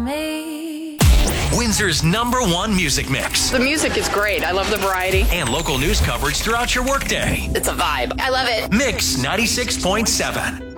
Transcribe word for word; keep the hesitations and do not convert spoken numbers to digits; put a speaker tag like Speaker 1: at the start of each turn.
Speaker 1: Me.
Speaker 2: Windsor's number one music mix.
Speaker 3: The music is great. I love the variety.
Speaker 2: And local news coverage throughout your workday.
Speaker 3: It's a vibe. I love it.
Speaker 2: Mix ninety-six point seven.